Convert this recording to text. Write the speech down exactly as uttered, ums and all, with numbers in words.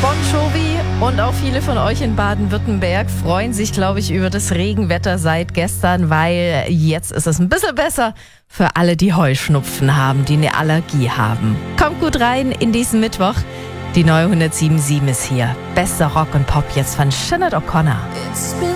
Bon Jovi und auch viele von euch in Baden-Württemberg freuen sich, glaube ich, über das Regenwetter seit gestern, weil jetzt ist es ein bisschen besser für alle, die Heuschnupfen haben, die eine Allergie haben. Kommt gut rein in diesen Mittwoch. Die neue hundertsieben Komma sieben ist hier. Bester Rock und Pop jetzt von Sinead O'Connor.